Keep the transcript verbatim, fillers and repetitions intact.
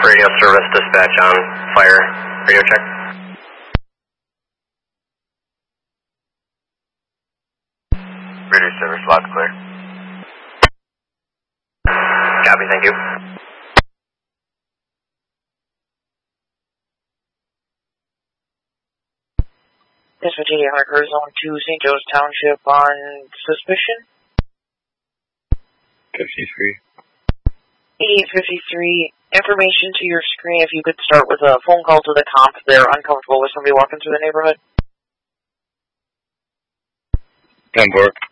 radio service dispatch on fire. Radio check. Radio service loud and clear. Copy, thank you. This Virginia Harker Zone two, Saint Joe's Township on suspicion. fifty-three. eight fifty-three. Information to your screen if you could start with a phone call to the cops. They're uncomfortable with somebody walking through the neighborhood. ten four.